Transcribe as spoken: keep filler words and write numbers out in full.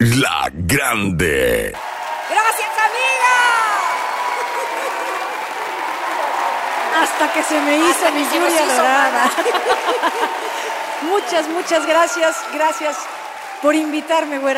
La Grande. ¡Gracias, amiga! Hasta que se me hizo mi lluvia dorada. Muchas, muchas gracias. Gracias por invitarme, güera.